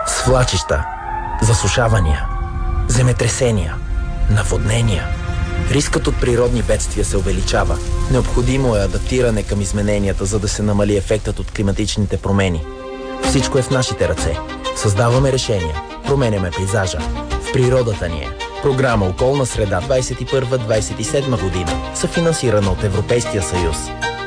Свлачища, засушавания, земетресения, наводнения. Рискът от природни бедствия се увеличава. Необходимо е адаптиране към измененията, за да се намали ефектът от климатичните промени. Всичко е в нашите ръце. Създаваме решения, променяме пейзажа. В природата ни е. Програма Околна среда 21-27 година, съфинансирана от Европейския съюз.